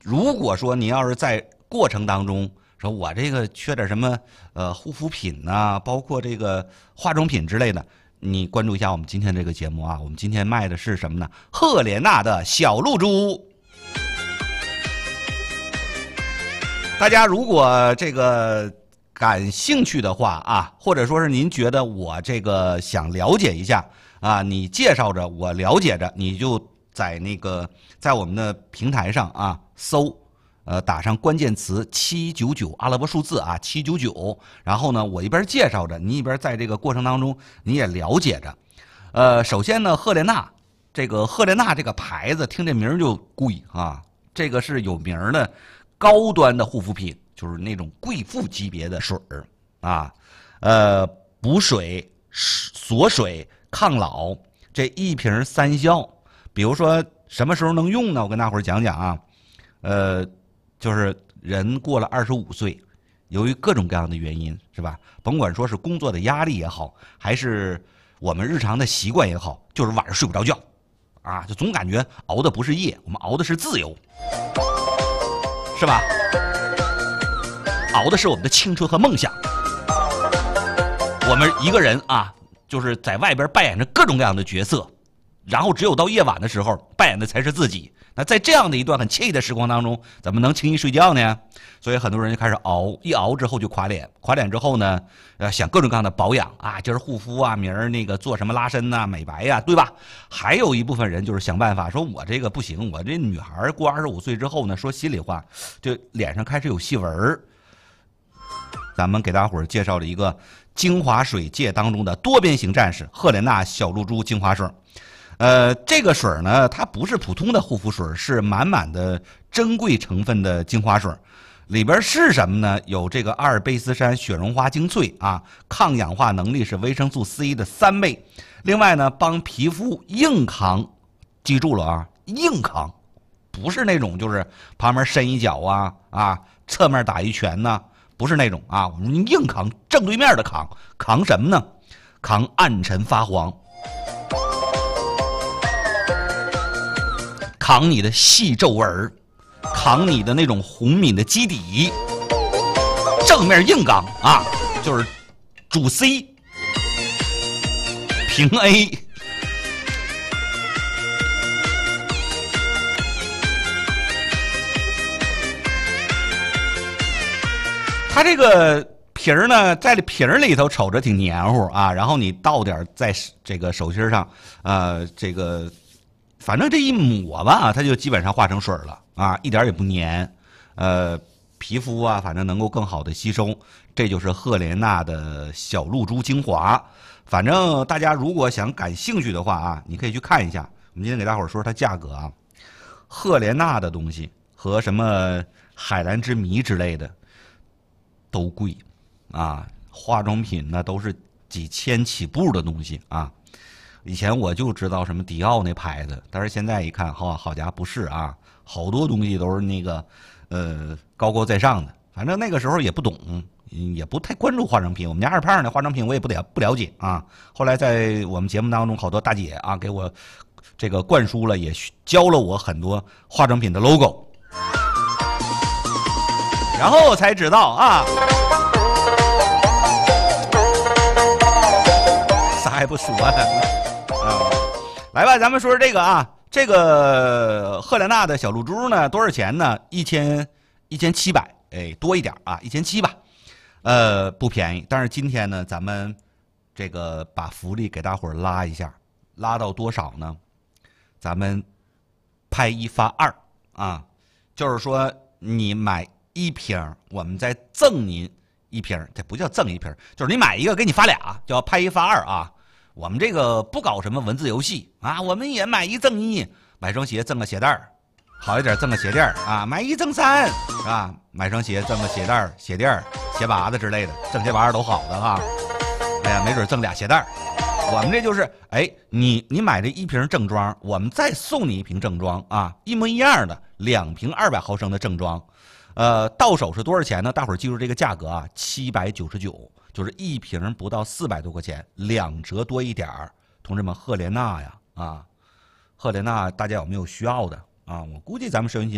如果说您要是在过程当中说我这个缺点什么护肤品呐、包括这个化妆品之类的，你关注一下我们今天这个节目啊。我们今天卖的是什么呢？赫莲娜的小露珠。大家如果这个感兴趣的话啊，或者说是您觉得我这个想了解一下啊，你介绍着我了解着，你就在我们的平台上啊搜，打上关键词799阿拉伯数字啊799，然后呢我一边介绍着，你一边在这个过程当中你也了解着。首先呢，赫莲娜这个牌子听这名就贵啊，这个是有名的高端的护肤品，就是那种贵妇级别的水儿啊，补水、锁水、抗老，这一瓶3效。比如说什么时候能用呢？我跟大伙儿讲讲啊，就是人过了25岁，由于各种各样的原因，是吧？甭管说是工作的压力也好，还是我们日常的习惯也好，就是晚上睡不着觉啊，就总感觉熬的不是夜，我们熬的是自由。是吧？熬的是我们的青春和梦想。我们一个人啊，就是在外边扮演着各种各样的角色，然后只有到夜晚的时候，扮演的才是自己。那在这样的一段很惬意的时光当中，怎么能轻易睡觉呢？所以很多人就开始熬，一熬之后就垮脸，垮脸之后呢，想各种各样的保养啊，今儿护肤啊，明儿那个做什么拉伸呐、美白呀、对吧？还有一部分人就是想办法说，我这个不行，我这女孩过25岁之后呢，说心里话，这脸上开始有细纹儿。咱们给大伙儿介绍了一个精华水界当中的多边形战士——赫莲娜小露珠精华水。这个水呢，它不是普通的护肤水，是满满的珍贵成分的精华水。里边是什么呢？有这个阿尔卑斯山雪绒花精粹啊，抗氧化能力是维生素 C 的3倍。另外呢，帮皮肤硬扛，记住了啊，硬扛，不是那种就是旁边伸一脚啊，侧面打一拳呢，不是那种啊，我们硬扛，正对面的扛，扛什么呢？扛暗沉发黄。扛你的细皱纹，扛你的那种红敏的基底，正面硬刚啊，就是主 C， 平 A。它这个瓶儿呢，在这瓶儿里头瞅着挺黏糊啊，然后你倒点在这个手心上，这个。反正这一抹吧，它就基本上化成水了啊，一点也不粘，皮肤啊，反正能够更好的吸收。这就是赫莲娜的小露珠精华。反正大家如果想感兴趣的话啊，你可以去看一下。我们今天给大伙儿说它价格啊，赫莲娜的东西和什么海蓝之谜之类的都贵啊，化妆品呢都是几千起步的东西啊。以前我就知道什么迪奥那牌子，但是现在一看，好家伙，不是啊，好多东西都是那个高高在上的。反正那个时候也不懂，也不太关注化妆品。我们家二胖的化妆品我也不了解啊。后来在我们节目当中，好多大姐啊给我这个灌输了，也教了我很多化妆品的 logo， 然后我才知道啊。啥也不说了。来吧，咱们说说这个啊，这个赫莲娜的小露珠呢，多少钱呢？1700，哎，多一点啊，1700吧，不便宜。但是今天呢，咱们这个把福利给大伙儿拉一下，拉到多少呢？咱们拍1发2啊，就是说你买1瓶，我们再赠您1瓶，这不叫赠1瓶，就是你买一个给你发俩，叫拍1发2啊。我们这个不搞什么文字游戏啊，我们也买1赠1，买双鞋赠个鞋带儿，好一点赠个鞋垫儿啊，买1赠3啊，买双鞋赠个鞋带儿、鞋垫儿、鞋拔子之类的，赠这玩意儿都好的啊。哎呀，没准赠俩鞋带儿。我们这就是，哎，你买这1瓶正装，我们再送你1瓶正装啊，一模一样的2瓶200毫升的正装，到手是多少钱呢？大伙儿记住这个价格啊，799。就是1瓶不到400多块钱，2折多一点儿。同志们，赫莲娜呀，啊，赫莲娜大家有没有需要的啊？我估计咱们收音机